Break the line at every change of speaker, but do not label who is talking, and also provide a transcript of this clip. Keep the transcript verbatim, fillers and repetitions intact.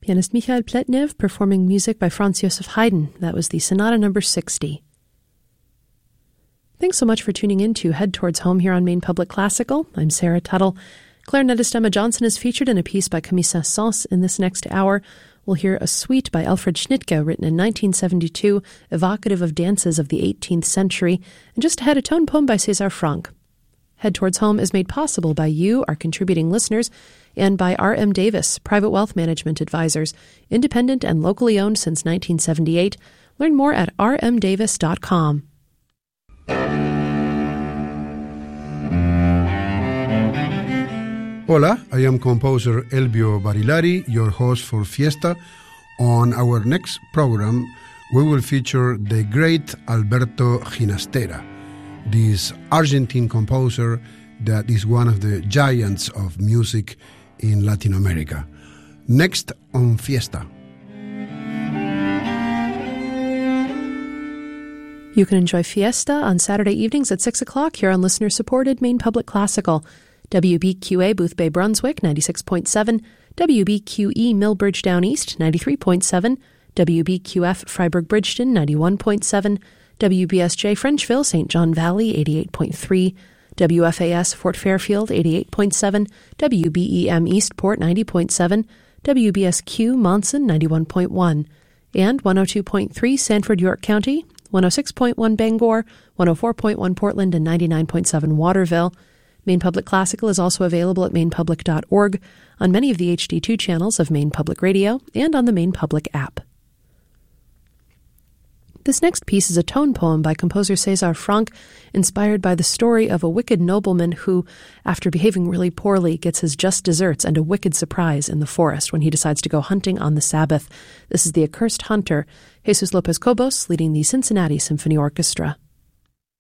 Pianist Mikhail Pletnev performing music by Franz Joseph Haydn. That was the Sonata number sixty. Thanks so much for tuning in to Head Towards Home here on Maine Public Classical. I'm Sarah Tuttle. Clarinetist Emma Johnson is featured in a piece by Camille Saint-Saëns in this next hour. We'll hear a suite by Alfred Schnittke, written in nineteen seventy-two, evocative of dances of the eighteenth century, and just ahead a tone poem by César Franck. Head Towards Home is made possible by you, our contributing listeners, and by R M Davis, Private Wealth Management Advisors, independent and locally owned since nineteen seventy-eight. Learn more at r m davis dot com.
Hola, I am composer Elvio Barilari, your host for Fiesta. On our next program, we will feature the great Alberto Ginastera, this Argentine composer that is one of the giants of music in Latin America. Next on Fiesta.
You can enjoy Fiesta on Saturday evenings at six o'clock here on listener-supported Maine Public Classical. W B Q A Booth Bay Brunswick, ninety-six point seven, W B Q E Millbridge Down East, ninety-three point seven, W B Q F Freiburg Bridgeton, ninety-one point seven, W B S J Frenchville, Saint John Valley, eighty-eight point three, W F A S Fort Fairfield, eighty-eight point seven, W B E M Eastport, ninety point seven, W B S Q Monson, ninety-one point one, and one oh two point three Sanford, York County, one oh six point one Bangor, one oh four point one Portland, and ninety-nine point seven Waterville. Maine Public Classical is also available at maine public dot org, on many of the H D two channels of Maine Public Radio, and on the Maine Public app. This next piece is a tone poem by composer César Franck, inspired by the story of a wicked nobleman who, after behaving really poorly, gets his just deserts and a wicked surprise in the forest when he decides to go hunting on the Sabbath. This is The Accursed Hunter, Jesus Lopez Cobos leading the Cincinnati Symphony Orchestra.